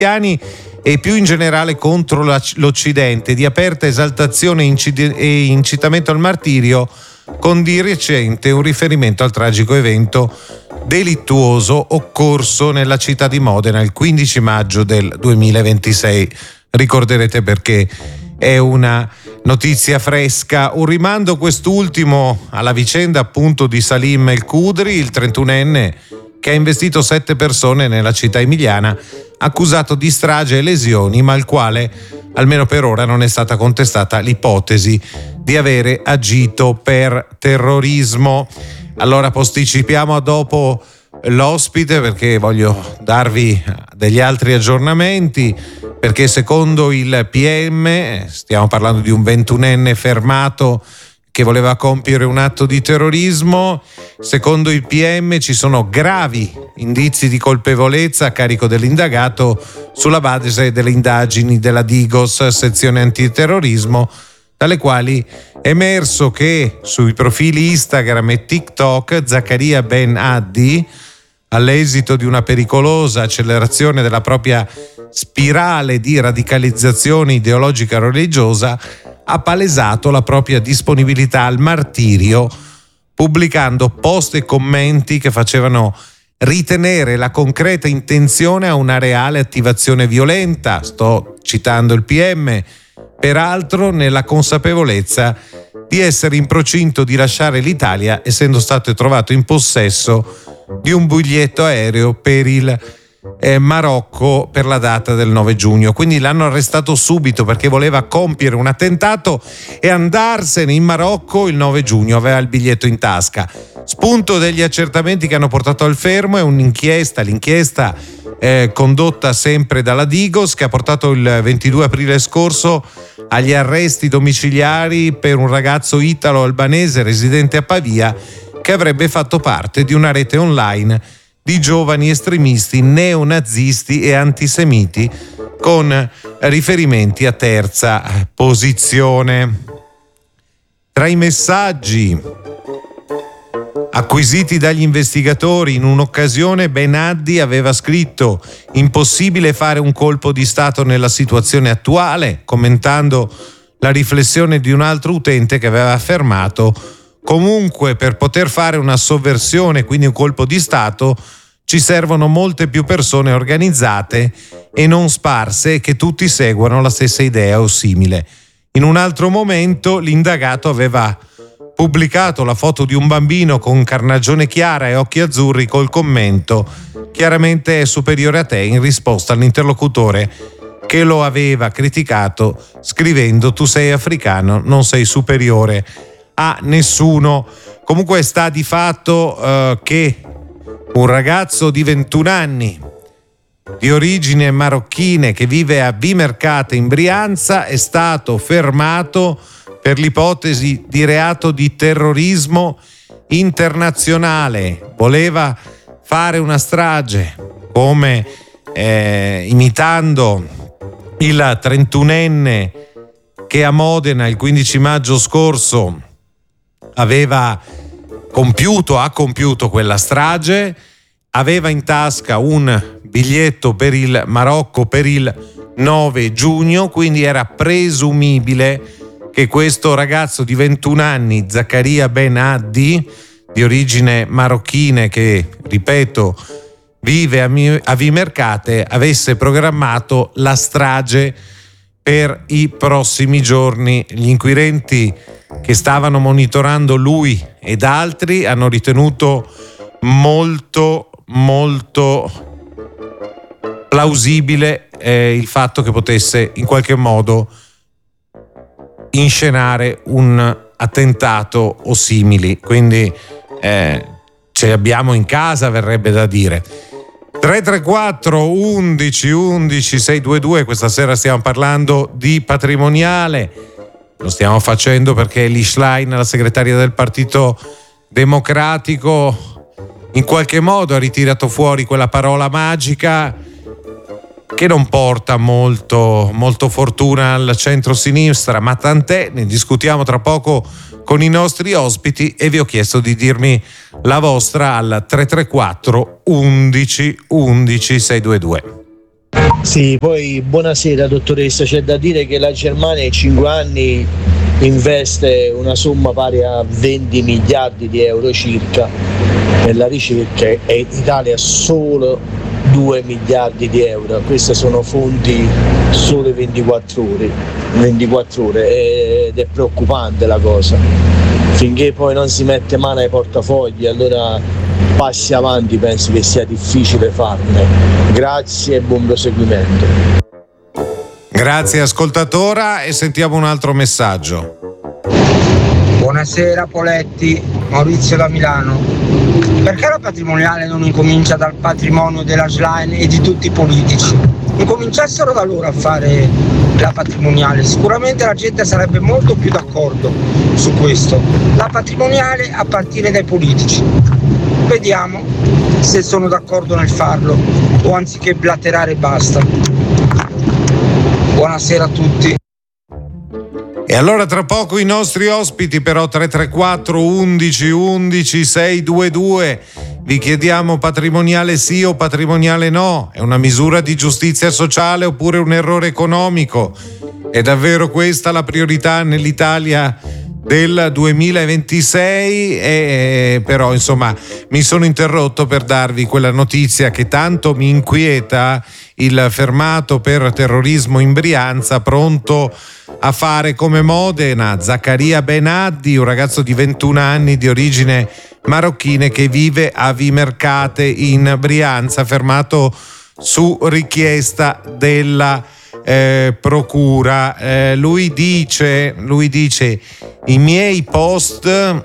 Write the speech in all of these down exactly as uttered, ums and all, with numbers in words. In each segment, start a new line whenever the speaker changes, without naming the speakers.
cristiani e più in generale contro l'Occidente, di aperta esaltazione e incitamento al martirio, con di recente un riferimento al tragico evento delittuoso occorso nella città di Modena il quindici maggio del duemilaventisei. Ricorderete perché è una notizia fresca. Un rimando quest'ultimo alla vicenda appunto di Salim El Khudri, il trentunenne che ha investito sette persone nella città emiliana, accusato di strage e lesioni, ma al quale, almeno per ora, non è stata contestata l'ipotesi di avere agito per terrorismo. Allora posticipiamo a dopo l'ospite, perché voglio darvi degli altri aggiornamenti, perché secondo il P M, stiamo parlando di un ventunenne fermato che voleva compiere un atto di terrorismo, secondo il P M ci sono gravi indizi di colpevolezza a carico dell'indagato sulla base delle indagini della Digos, sezione antiterrorismo, dalle quali è emerso che sui profili Instagram e TikTok Zaccaria Ben Addi, all'esito di una pericolosa accelerazione della propria spirale di radicalizzazione ideologica religiosa, ha palesato la propria disponibilità al martirio, pubblicando post e commenti che facevano ritenere la concreta intenzione a una reale attivazione violenta, sto citando il P M, peraltro nella consapevolezza di essere in procinto di lasciare l'Italia, essendo stato trovato in possesso di un biglietto aereo per il eh, Marocco per la data del nove giugno. Quindi l'hanno arrestato subito perché voleva compiere un attentato e andarsene in Marocco il nove giugno, aveva il biglietto in tasca. Spunto degli accertamenti che hanno portato al fermo è un'inchiesta, l'inchiesta eh, condotta sempre dalla Digos, che ha portato il ventidue aprile scorso agli arresti domiciliari per un ragazzo italo-albanese residente a Pavia, che avrebbe fatto parte di una rete online di giovani estremisti neonazisti e antisemiti con riferimenti a terza posizione. Tra i messaggi acquisiti dagli investigatori in un'occasione, Ben Addi aveva scritto: impossibile fare un colpo di stato nella situazione attuale, commentando la riflessione di un altro utente che aveva affermato: comunque per poter fare una sovversione, quindi un colpo di stato, ci servono molte più persone organizzate e non sparse che tutti seguano la stessa idea o simile. In un altro momento l'indagato aveva pubblicato la foto di un bambino con carnagione chiara e occhi azzurri col commento: chiaramente è superiore a te, in risposta all'interlocutore che lo aveva criticato scrivendo: tu sei africano, non sei superiore a nessuno. Comunque sta di fatto uh, che un ragazzo di ventuno anni di origine marocchine che vive a Vimercate in Brianza è stato fermato per l'ipotesi di reato di terrorismo internazionale. Voleva fare una strage, come eh, imitando il trentunenne che a Modena il quindici maggio scorso aveva compiuto, ha compiuto quella strage, aveva in tasca un biglietto per il Marocco per il nove giugno, quindi era presumibile che questo ragazzo di ventuno anni, Zaccaria Ben Addi, di origine marocchine, che, ripeto, vive a Vimercate, avesse programmato la strage per i prossimi giorni. Gli inquirenti che stavano monitorando lui ed altri hanno ritenuto molto molto plausibile eh, il fatto che potesse in qualche modo inscenare un attentato o simili, quindi eh, ce li abbiamo in casa, verrebbe da dire. Tre tre quattro undici undici sei due due, questa sera stiamo parlando di patrimoniale. Lo stiamo facendo perché Elly Schlein, la segretaria del Partito Democratico, in qualche modo ha ritirato fuori quella parola magica che non porta molto, molto fortuna al centro-sinistra, ma tant'è, ne discutiamo tra poco con i nostri ospiti e vi ho chiesto di dirmi la vostra al tre tre quattro undici undici sei due due.
Sì, poi buonasera dottoressa, c'è da dire che la Germania in cinque anni investe una somma pari a venti miliardi di euro circa nella ricerca e in Italia solo due miliardi di euro. Queste sono fonti sole ventiquattro ore, ventiquattro ore ed è preoccupante la cosa. Finché poi non si mette mano ai portafogli, allora passi avanti penso che sia difficile farne. Grazie e buon proseguimento.
Grazie ascoltatora e sentiamo un altro messaggio.
Buonasera Poletti, Maurizio da Milano. Perché la patrimoniale non incomincia dal patrimonio della Schlein e di tutti i politici? Incominciassero da loro a fare la patrimoniale, sicuramente la gente sarebbe molto più d'accordo su questo. La patrimoniale a partire dai politici. Vediamo se sono d'accordo nel farlo o anziché blaterare basta. Buonasera a tutti.
E allora tra poco i nostri ospiti, però tre tre quattro undici undici sei due due, vi chiediamo patrimoniale sì o patrimoniale no, è una misura di giustizia sociale oppure un errore economico? È davvero questa la priorità nell'Italia del duemilaventisei? E però insomma mi sono interrotto per darvi quella notizia che tanto mi inquieta: il fermato per terrorismo in Brianza, pronto a fare come Modena. Zaccaria Benaddi, un ragazzo di ventuno anni di origine marocchina che vive a Vimercate in Brianza, fermato su richiesta della eh, procura. Eh, lui dice, lui dice i miei post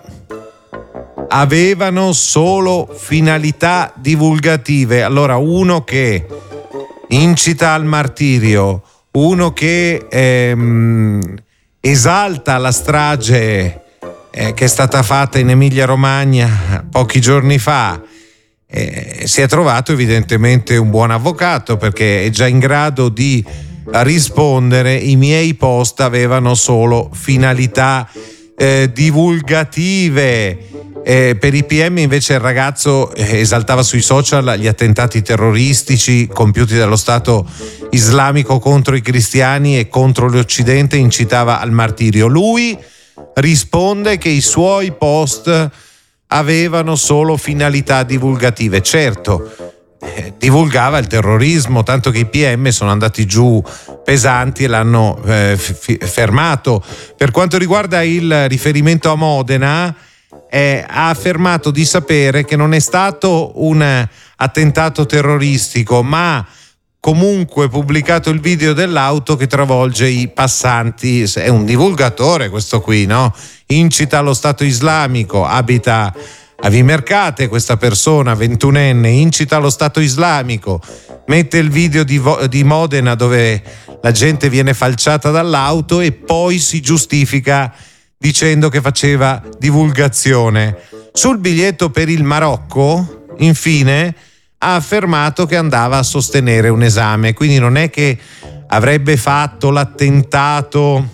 avevano solo finalità divulgative. Allora, uno che incita al martirio, uno che ehm, esalta la strage eh, che è stata fatta in Emilia-Romagna pochi giorni fa, eh, si è trovato evidentemente un buon avvocato, perché è già in grado di rispondere: i miei post avevano solo finalità eh, divulgative. Eh, per i P M invece il ragazzo esaltava sui social gli attentati terroristici compiuti dallo Stato islamico contro i cristiani e contro l'Occidente, incitava al martirio. Lui risponde che i suoi post avevano solo finalità divulgative. Certo, eh, divulgava il terrorismo, tanto che i P M sono andati giù pesanti e l'hanno eh, f- fermato. Per quanto riguarda il riferimento a Modena, Eh, ha affermato di sapere che non è stato un attentato terroristico, ma comunque pubblicato il video dell'auto che travolge i passanti. È un divulgatore questo qui, no? Incita allo Stato islamico, abita a Vimercate questa persona ventunenne, incita allo Stato islamico, mette il video di, di Modena dove la gente viene falciata dall'auto e poi si giustifica dicendo che faceva divulgazione. Sul biglietto per il Marocco, infine, ha affermato che andava a sostenere un esame, quindi non è che avrebbe fatto l'attentato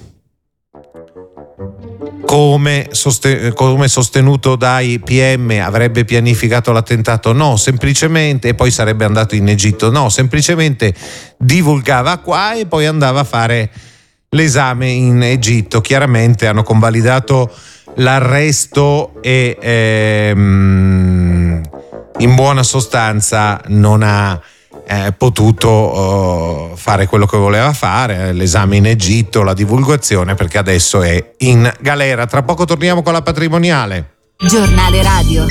come, sosten- come sostenuto dai P M, avrebbe pianificato l'attentato, no, semplicemente, e poi sarebbe andato in Egitto, no, semplicemente divulgava qua e poi andava a fare l'esame in Egitto. Chiaramente hanno convalidato l'arresto e ehm, in buona sostanza non ha eh, potuto uh, fare quello che voleva fare, l'esame in Egitto, la divulgazione, perché adesso è in galera. Tra poco torniamo con la patrimoniale.
Giornale radio.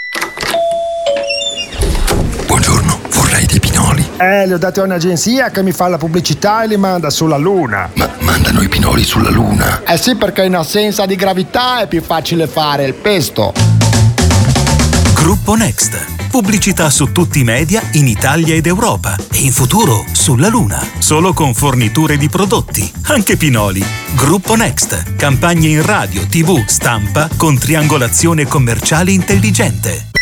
Buongiorno, vorrei dei pinoli.
Eh, li ho dati a un'agenzia che mi fa la pubblicità e li manda sulla Luna.
Ma mandano i pinoli sulla Luna?
Eh sì, perché in assenza di gravità è più facile fare il pesto.
Gruppo Next. Pubblicità su tutti i media in Italia ed Europa e in futuro sulla Luna. Solo con forniture di prodotti, anche pinoli. Gruppo Next. Campagne in radio, tivù, stampa con triangolazione commerciale intelligente.